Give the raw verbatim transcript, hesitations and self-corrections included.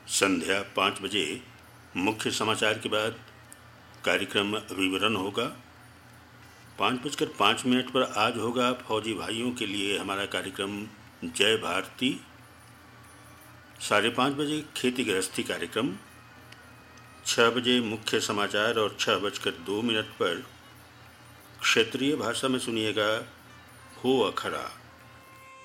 संध्या पाँच बजे मुख्य समाचार के बाद कार्यक्रम विवरण होगा। पाँच बजकर पाँच मिनट पर आज होगा फौजी भाइयों के लिए हमारा कार्यक्रम जय भारती। साढ़े पाँच बजे खेती गृहस्थी कार्यक्रम, छः बजे मुख्य समाचार और छः बजकर दो मिनट पर क्षेत्रीय भाषा में सुनिएगा हो अखरा।